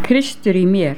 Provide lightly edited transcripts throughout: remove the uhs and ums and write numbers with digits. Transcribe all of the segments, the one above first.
Kristur í mér.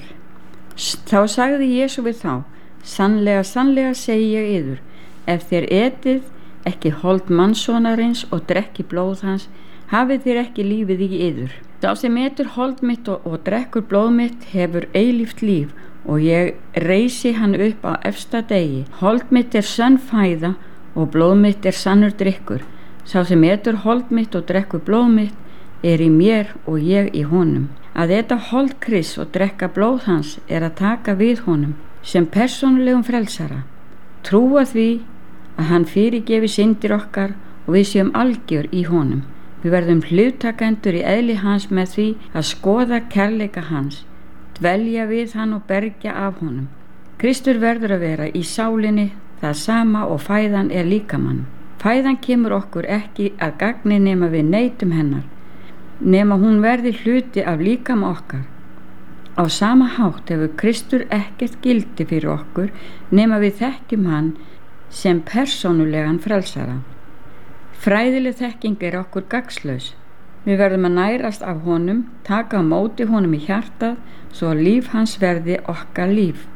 Þá sagði Jesú við þá: Sannlega, sannlega segi ég yður, ef þér etið ekki hold mannssonarins og drekki blóð hans, hafið þér ekki lífið í yður. Sá sem etur hold mitt og drekkur blóð mitt hefur eilíft líf, og ég reisi hann upp á efsta degi. Hold mitt er sönn fæða og blóð mitt er sannur drykkur. Sá sem etur hold mitt og drekkur blóð mitt er í mér og ég í honum. Að eta hold Krists og drekka blóð hans er að taka við honum sem persónulegum frelsara. Trúa því að hann fyrirgefi syndir okkar og við séum algjör í honum. Við verðum hlutakendur í eðli hans með því að skoða kærleika hans, dvelja við hann og bergja af honum. Kristur verður að vera í sálinni það sama og fæðan er líkamann. Fæðan kemur okkur ekki að gagni nema við neytum hennar, nema hún verði hluti af líkama okkar. Á sama hátt hefur Kristur ekkert gildi fyrir okkur nema við þekkjum hann sem persónulegan frelsara. Fræðileg þekking er okkur gagnslaus. Við verðum að nærast af honum, taka á móti honum í hjartað svo að líf hans verði okkar líf.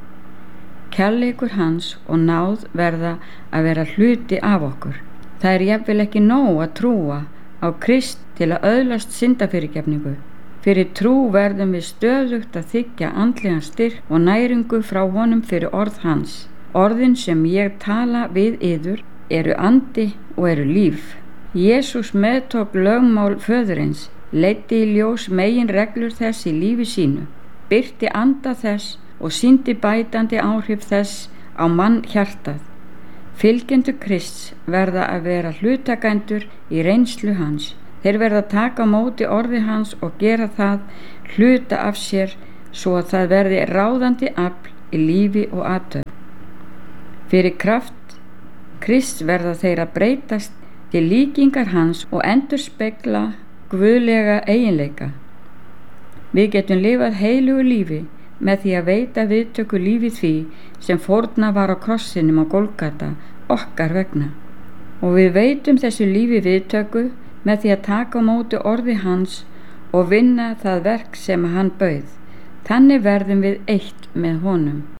Kærleikur hans og náð verða að vera hluti af okkur. Það er jafnvel ekki nóg að trúa á Krist til að öðlast syndafyrirgefningu. Fyrir trú verðum við stöðugt að þiggja andlegan styrk og næringu frá honum fyrir orð hans. Orðin sem ég tala við yður eru andi og eru líf. Jesús meðtók lögmál föðurins, leiddi í ljós meginreglur þess í lífi sínu, birti anda þess og sýndi bætandi áhrif þess á mann hjartað. Fylgjendur Krists verða að vera hlutakendur í reynslu hans. Þeir verða að taka á móti orði hans og gera það hluta af sér svo að það verði ráðandi afl í lífi og athöfn. Fyrir kraft Krists verða þeir að breytast til líkingar hans og endurspegla guðlega eiginleika. Við getum lifað heilugu lífi með því að veita viðtöku lífi því sem fórna var á krossinum á Golgata okkar vegna. Og við veitum þessu lífi viðtöku með því að taka á móti orði hans og vinna það verk sem hann bauð. Þannig verðum við eitt með honum.